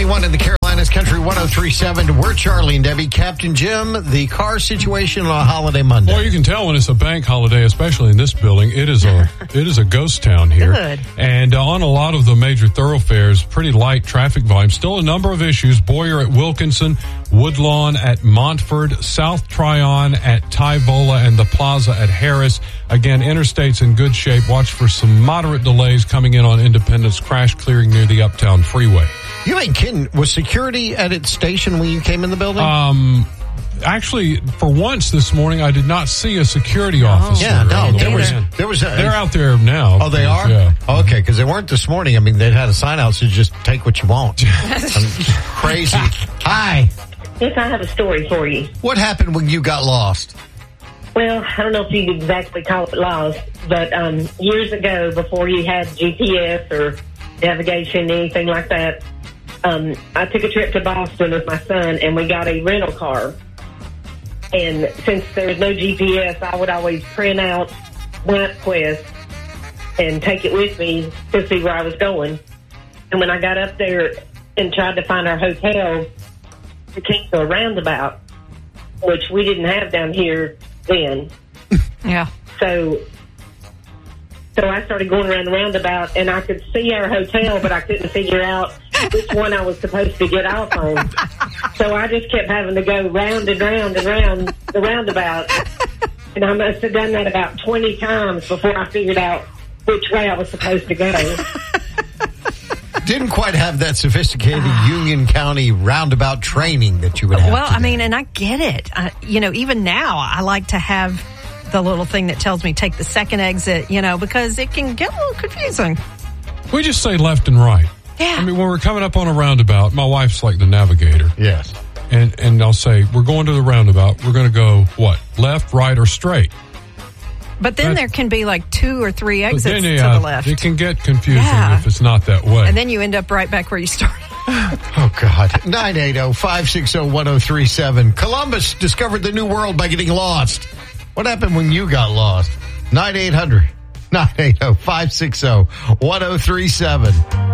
6:21 in the Carolinas, Country 103.7. We're Charlie and Debbie. Captain Jim, the car situation on a holiday Monday. Well, you can tell when it's a bank holiday, especially in this building. It is a ghost town here. Good. And on a lot of the major thoroughfares, pretty light traffic volume. Still a number of issues. Boyer at Wilkinson, Woodlawn at Montford, South Tryon at Tyvola, and the Plaza at Harris. Again, interstate's in good shape. Watch for some moderate delays coming in on Independence, crash clearing near the Uptown Freeway. You ain't kidding. Was security at its station when you came in the building? Actually, for once this morning, I did not see a security officer. Yeah, no, there was. They're out there now. Oh, they are? Yeah. Okay, because they weren't this morning. I mean, they'd had a sign out, so just take what you want. Crazy. Hi. Yes, I have a story for you. What happened when you got lost? Well, I don't know if you'd exactly call it lost, but years ago, before you had GPS or navigation, anything like that, I took a trip to Boston with my son, and we got a rental car. And since there was no GPS, I would always print out MapQuest and take it with me to see where I was going. And when I got up there and tried to find our hotel, it came to a roundabout, which we didn't have down here then. Yeah. So I started going around the roundabout, and I could see our hotel, but I couldn't figure out which one I was supposed to get off on. So I just kept having to go round and round and round the roundabout. And I must have done that about 20 times before I figured out which way I was supposed to go. Didn't quite have that sophisticated Union County roundabout training that you would have. Well, today. I mean, and I get it. Even now, I like to have the little thing that tells me take the second exit, because it can get a little confusing. We just say left and right. Yeah. I mean, when we're coming up on a roundabout, my wife's like the navigator. Yes. And I'll say, we're going to the roundabout. We're going to go, what, left, right, or straight? But then there can be like 2 or 3 exits then, to the left. It can get confusing Yeah. if it's not that way. And then you end up right back where you started. Oh, God. 980-560-1037. Columbus discovered the new world by getting lost. What happened when you got lost? 980-560-1037.